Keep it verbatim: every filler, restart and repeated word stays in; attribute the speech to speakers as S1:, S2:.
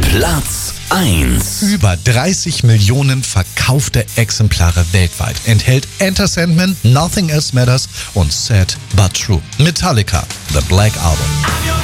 S1: Platz eins.
S2: Über dreißig Millionen verkaufte Exemplare weltweit. Enthält Enter Sandman, Nothing Else Matters und Sad But True. Metallica, The Black Album.